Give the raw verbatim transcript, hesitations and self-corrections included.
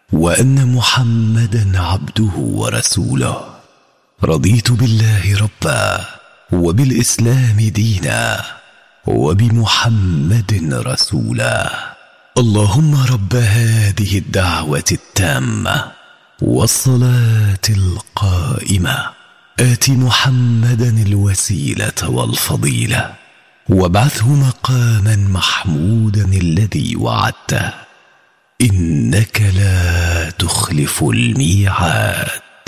وأن محمدا عبده ورسوله. رضيت بالله ربا وبالإسلام دينا وبمحمد رسولا. اللهم رب هذه الدعوة التامة والصلاة القائمة آت محمدا الوسيلة والفضيلة وابعثه مقاما محمودا الذي وعدته إنك لا تخلف الميعاد.